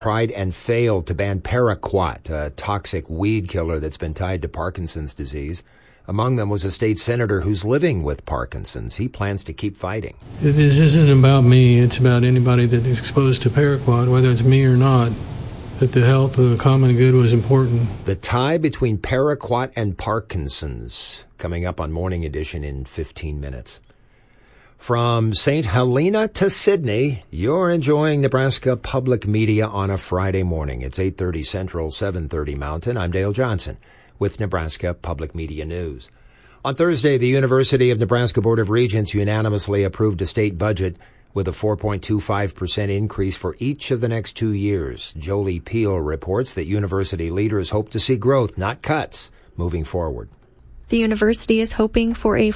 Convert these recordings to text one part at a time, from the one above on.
tried and failed to ban paraquat, a toxic weed killer that's been tied to Parkinson's disease. Among them was a state senator who's living with Parkinson's. He plans to keep fighting. This isn't about me. It's about anybody that is exposed to paraquat, whether it's me or not, that the health of the common good was important. The tie between paraquat and Parkinson's, coming up on Morning Edition in 15 minutes. From St. Helena to Sydney, you're enjoying Nebraska Public Media on a Friday morning. It's 8:30 Central, 7:30 Mountain. I'm Dale Johnson with Nebraska Public Media News. On Thursday, the University of Nebraska Board of Regents unanimously approved a state budget with a 4.25% increase for each of the next 2 years. Jolie Peel reports that university leaders hope to see growth, not cuts, moving forward. The university is hoping for a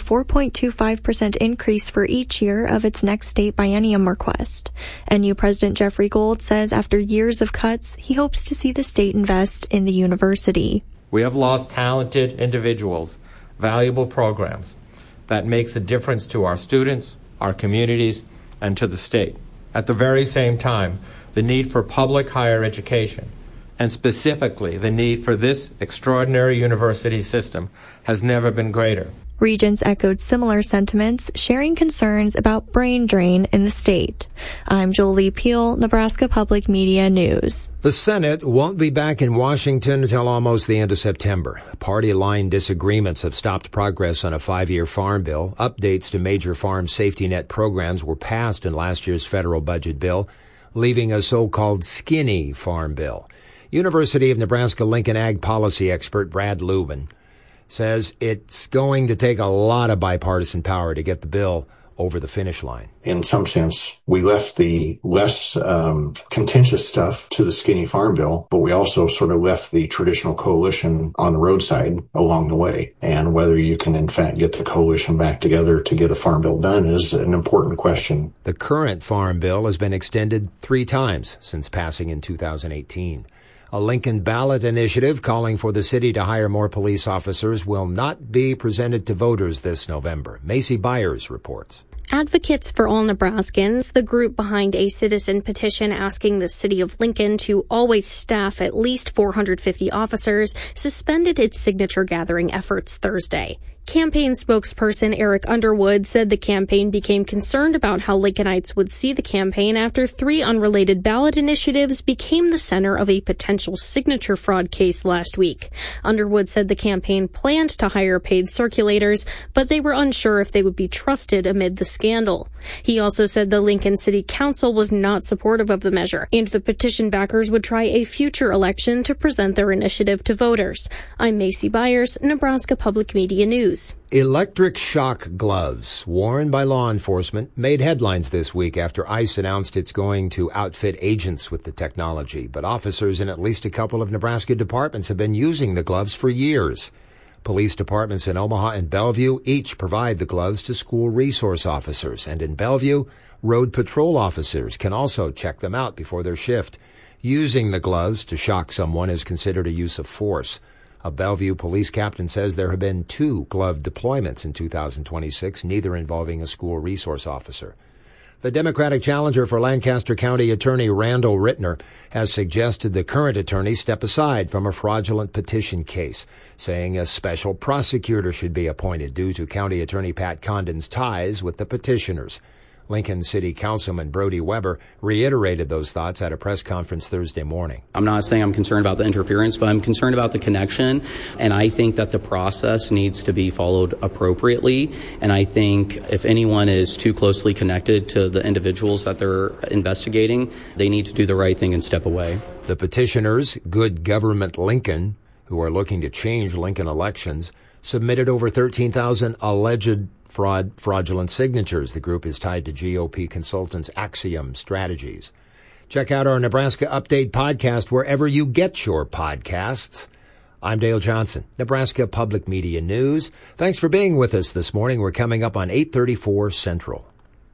4.25% increase for each year of its next state biennium request. NU President Jeffrey Gold says after years of cuts, he hopes to see the state invest in the university. We have lost talented individuals, valuable programs that makes a difference to our students, our communities, and to the state. At the very same time, the need for public higher education, and specifically the need for this extraordinary university system, has never been greater. Regents echoed similar sentiments, sharing concerns about brain drain in the state. I'm Jolie Peel, Nebraska Public Media News. The Senate won't be back in Washington until almost the end of September. Party-line disagreements have stopped progress on a 5-year farm bill. Updates to major farm safety net programs were passed in last year's federal budget bill, leaving a so-called skinny farm bill. University of Nebraska-Lincoln ag policy expert Brad Lubin says it's going to take a lot of bipartisan power to get the bill over the finish line. In some sense, we left the less contentious stuff to the skinny farm bill, but we also sort of left the traditional coalition on the roadside along the way. And whether you can, in fact, get the coalition back together to get a farm bill done is an important question. The current farm bill has been extended 3 times since passing in 2018. A Lincoln ballot initiative calling for the city to hire more police officers will not be presented to voters this November. Macy Byers reports. Advocates for All Nebraskans, the group behind a citizen petition asking the city of Lincoln to always staff at least 450 officers, suspended its signature gathering efforts Thursday. Campaign spokesperson Eric Underwood said the campaign became concerned about how Lincolnites would see the campaign after 3 unrelated ballot initiatives became the center of a potential signature fraud case last week. Underwood said the campaign planned to hire paid circulators, but they were unsure if they would be trusted amid the scandal. He also said the Lincoln City Council was not supportive of the measure, and the petition backers would try a future election to present their initiative to voters. I'm Macy Byers, Nebraska Public Media News. Electric shock gloves worn by law enforcement made headlines this week after ICE announced it's going to outfit agents with the technology. But officers in at least a couple of Nebraska departments have been using the gloves for years. Police departments in Omaha and Bellevue each provide the gloves to school resource officers. And in Bellevue, road patrol officers can also check them out before their shift. Using the gloves to shock someone is considered a use of force. A Bellevue police captain says there have been 2 glove deployments in 2026, neither involving a school resource officer. The Democratic challenger for Lancaster County Attorney Randall Rittner has suggested the current attorney step aside from a fraudulent petition case, saying a special prosecutor should be appointed due to County Attorney Pat Condon's ties with the petitioners. Lincoln City Councilman Brody Weber reiterated those thoughts at a press conference Thursday morning. I'm not saying I'm concerned about the interference, but I'm concerned about the connection, and I think that the process needs to be followed appropriately. And I think if anyone is too closely connected to the individuals that they're investigating, they need to do the right thing and step away. The petitioners, Good Government Lincoln, who are looking to change Lincoln elections, submitted over 13,000 alleged fraudulent signatures. The group is tied to GOP consultants Axiom Strategies. Check out our Nebraska Update podcast wherever you get your podcasts. I'm Dale Johnson, Nebraska Public Media News. Thanks for being with us this morning. We're coming up on 8:34 Central.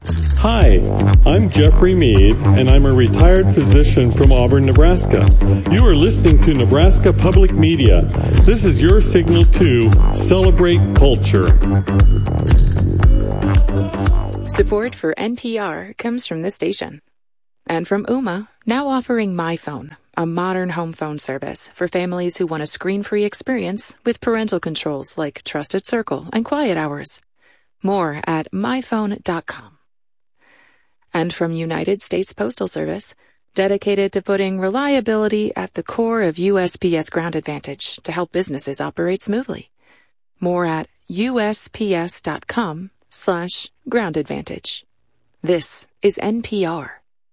Hi, I'm Jeffrey Mead, and I'm a retired physician from Auburn, Nebraska. You are listening to Nebraska Public Media. This is your signal to celebrate culture. Support for NPR comes from this station. And from Ooma, now offering MyPhone, a modern home phone service for families who want a screen-free experience with parental controls like Trusted Circle and Quiet Hours. More at myphone.com. And from United States Postal Service, dedicated to putting reliability at the core of USPS Ground Advantage to help businesses operate smoothly. More at USPS.com/Ground Advantage. This is NPR.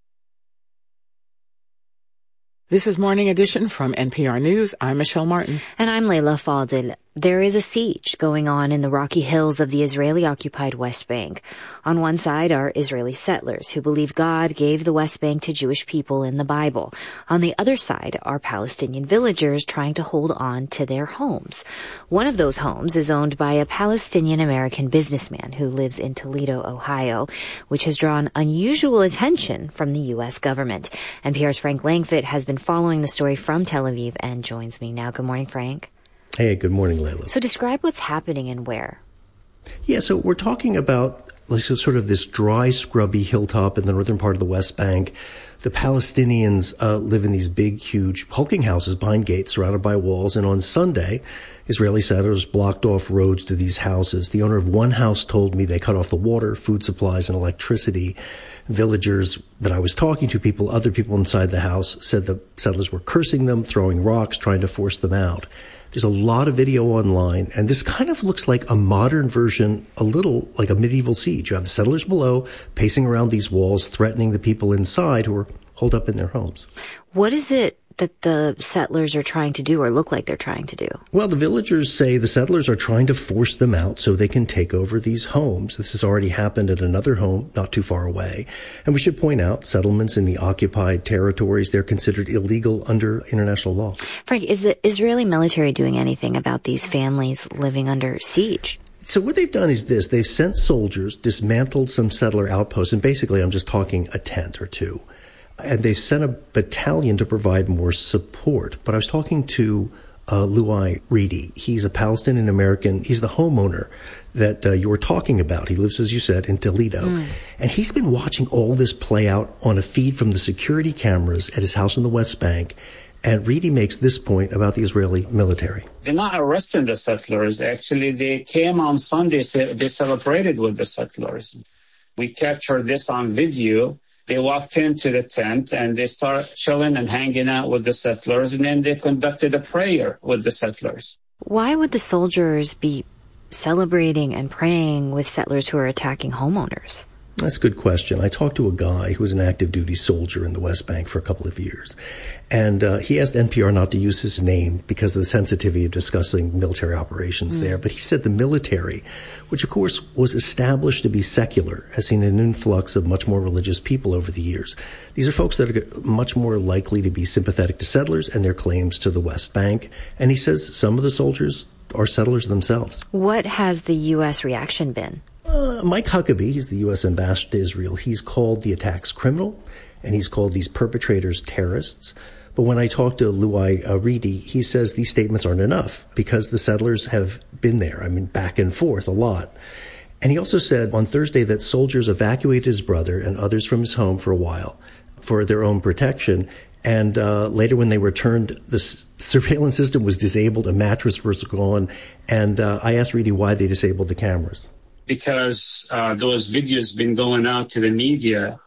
This is Morning Edition from NPR News. I'm Michelle Martin. And I'm Leila Fadil. There is a siege going on in the rocky hills of the Israeli-occupied West Bank. On one side are Israeli settlers who believe God gave the West Bank to Jewish people in the Bible. On the other side are Palestinian villagers trying to hold on to their homes. One of those homes is owned by a Palestinian-American businessman who lives in Toledo, Ohio, which has drawn unusual attention from the U.S. government. NPR's Frank Langfitt has been following the story from Tel Aviv and joins me now. Good morning, Frank. Hey, good morning, Leila. So describe what's happening and where. Yeah, so we're talking about sort of this dry, scrubby hilltop in the northern part of the West Bank. The Palestinians live in these big, huge, hulking houses behind gates surrounded by walls. And on Sunday, Israeli settlers blocked off roads to these houses. The owner of one house told me they cut off the water, food supplies, and electricity. Villagers that I was talking to, other people inside the house, said the settlers were cursing them, throwing rocks, trying to force them out. There's a lot of video online, and this kind of looks like a modern version, a little like a medieval siege. You have the settlers below pacing around these walls, threatening the people inside who are holed up in their homes. What is it that the settlers are trying to do or look like they're trying to do? Well, the villagers say the settlers are trying to force them out so they can take over these homes. This has already happened at another home not too far away. And we should point out, settlements in the occupied territories, they're considered illegal under international law. Frank, is the Israeli military doing anything about these families living under siege? So what they've done is this. They've sent soldiers, dismantled some settler outposts, and basically I'm just talking a tent or two. And they sent a battalion to provide more support. But I was talking to Luai Reedy. He's a Palestinian-American. He's the homeowner that you were talking about. He lives, as you said, in Toledo. And he's been watching all this play out on a feed from the security cameras at his house in the West Bank. And Reedy makes this point about the Israeli military. They're not arresting the settlers. Actually, they came on Sunday. They celebrated with the settlers. We captured this on video. They walked into the tent and they started chilling and hanging out with the settlers, and then they conducted a prayer with the settlers. Why would the soldiers be celebrating and praying with settlers who are attacking homeowners? That's a good question. I talked to a guy who was an active duty soldier in the West Bank for a couple of years. And he asked NPR not to use his name because of the sensitivity of discussing military operations there. But he said the military, which of course was established to be secular, has seen an influx of much more religious people over the years. These are folks that are much more likely to be sympathetic to settlers and their claims to the West Bank. And he says some of the soldiers are settlers themselves. What has the U.S. reaction been? Mike Huckabee, he's the U.S. ambassador to Israel. He's called the attacks criminal, and he's called these perpetrators terrorists. But when I talked to Luai Reedy, he says these statements aren't enough because the settlers have been there, back and forth a lot. And he also said on Thursday that soldiers evacuated his brother and others from his home for a while for their own protection. And later when they returned, the surveillance system was disabled, a mattress was gone. And I asked Reedy why they disabled the cameras. Because those videos been going out to the media,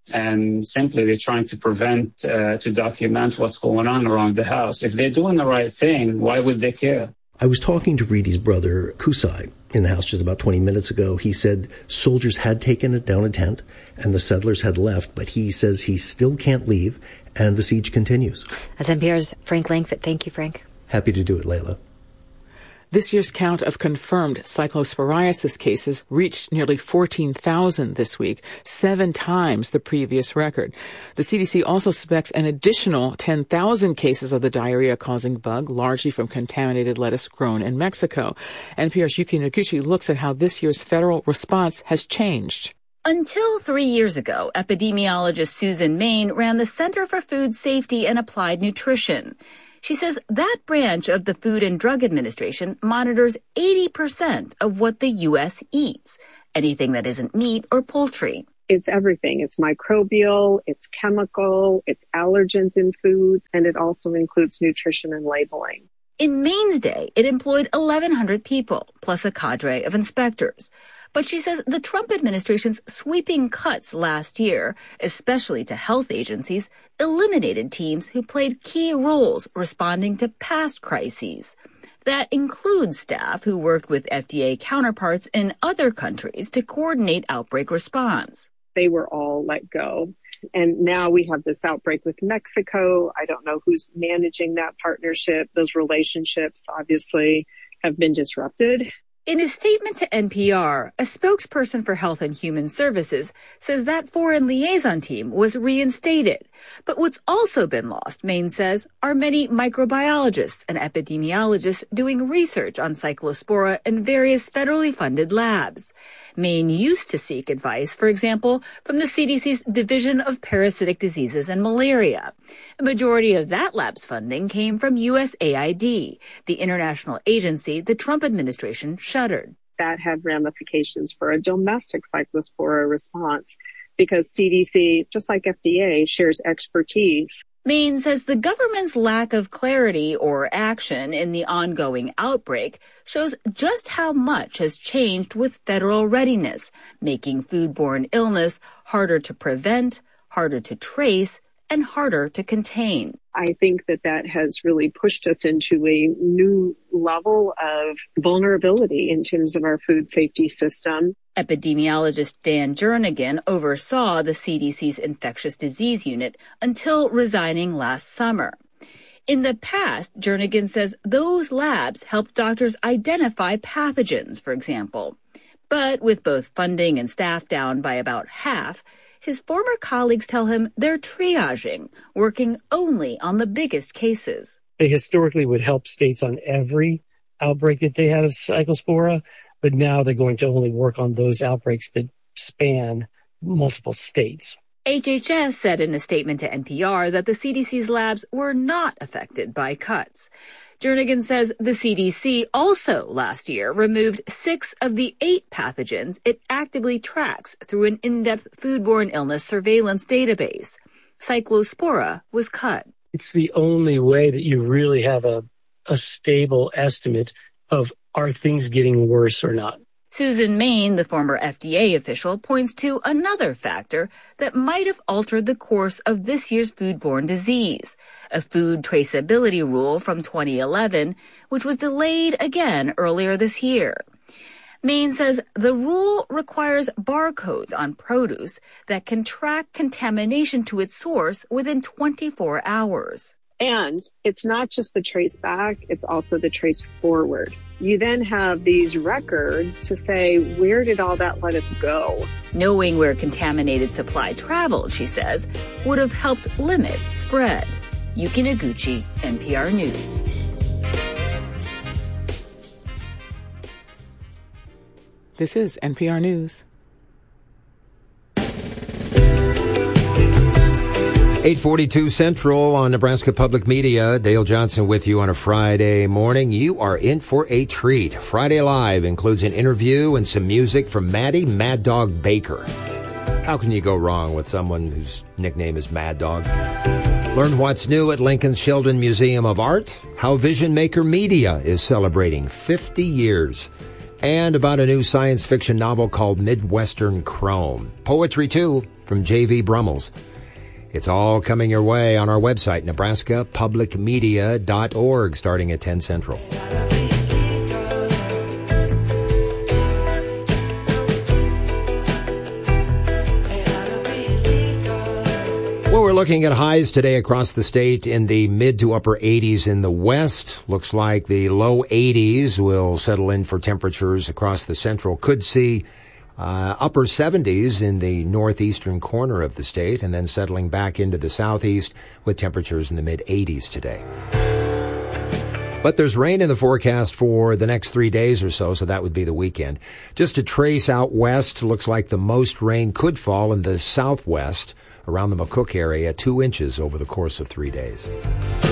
and simply they're trying to prevent, to document what's going on around the house. If they're doing the right thing, why would they care? I was talking to Reedy's brother, Kusai, in the house just about 20 minutes ago. He said soldiers had taken it down a tent and the settlers had left, but he says he still can't leave and the siege continues. That's NPR's Frank Langfitt. Thank you, Frank. Happy to do it, Leila. This year's count of confirmed cyclosporiasis cases reached nearly 14,000 this week, 7 times the previous record. The CDC also suspects an additional 10,000 cases of the diarrhea-causing bug, largely from contaminated lettuce grown in Mexico. NPR's Yuki Noguchi looks at how this year's federal response has changed. Until 3 years ago, epidemiologist Susan Main ran the Center for Food Safety and Applied Nutrition. She says that branch of the Food and Drug Administration monitors 80% of what the U.S. eats, anything that isn't meat or poultry. It's everything. It's microbial, it's chemical, it's allergens in food, and it also includes nutrition and labeling. In Maine's day, it employed 1,100 people, plus a cadre of inspectors. But she says the Trump administration's sweeping cuts last year, especially to health agencies, eliminated teams who played key roles responding to past crises. That includes staff who worked with FDA counterparts in other countries to coordinate outbreak response. They were all let go. And now we have this outbreak with Mexico. I don't know who's managing that partnership. Those relationships obviously have been disrupted. In a statement to NPR, a spokesperson for Health and Human Services says that foreign liaison team was reinstated. But what's also been lost, Maine says, are many microbiologists and epidemiologists doing research on Cyclospora in various federally funded labs. Maine used to seek advice, for example, from the CDC's Division of Parasitic Diseases and Malaria. A majority of that lab's funding came from USAID, the international agency the Trump administration shuttered. That had ramifications for a domestic Cyclospora response because CDC, just like FDA, shares expertise. Maine says the government's lack of clarity or action in the ongoing outbreak shows just how much has changed with federal readiness, making foodborne illness harder to prevent, harder to trace, and harder to contain. I think that has really pushed us into a new level of vulnerability in terms of our food safety system. Epidemiologist Dan Jernigan oversaw the CDC's infectious disease unit until resigning last summer. In the past, Jernigan says those labs helped doctors identify pathogens, for example. But with both funding and staff down by about half, his former colleagues tell him they're triaging, working only on the biggest cases. They historically would help states on every outbreak that they had of Cyclospora, but now they're going to only work on those outbreaks that span multiple states. HHS said in a statement to NPR that the CDC's labs were not affected by cuts. Jernigan says the CDC also last year removed 6 of the 8 pathogens it actively tracks through an in-depth foodborne illness surveillance database. Cyclospora was cut. It's the only way that you really have a stable estimate of are things getting worse or not. Susan Main, the former FDA official, points to another factor that might have altered the course of this year's foodborne disease, a food traceability rule from 2011, which was delayed again earlier this year. Main says the rule requires barcodes on produce that can track contamination to its source within 24 hours. And it's not just the trace back, it's also the trace forward. You then have these records to say, where did all that lettuce go? Knowing where contaminated supply traveled, she says, would have helped limit spread. Yuki Noguchi, NPR News. This is NPR News. 8:42 Central on Nebraska Public Media. Dale Johnson with you on a Friday morning. You are in for a treat. Friday Live includes an interview and some music from Maddie Mad Dog Baker. How can you go wrong with someone whose nickname is Mad Dog? Learn what's new at Lincoln's Sheldon Museum of Art, how Vision Maker Media is celebrating 50 years, and about a new science fiction novel called Midwestern Chrome. Poetry, too, from J.V. Brummels. It's all coming your way on our website, nebraskapublicmedia.org, starting at 10 Central. Well, we're looking at highs today across the state in the mid to upper 80s in the west. Looks like the low 80s will settle in for temperatures across the central. Could see upper 70s in the northeastern corner of the state, and then settling back into the southeast with temperatures in the mid-80s today. But there's rain in the forecast for the next 3 days or so that would be the weekend. Just to trace out west, looks like the most rain could fall in the southwest around the McCook area, 2 inches over the course of 3 days.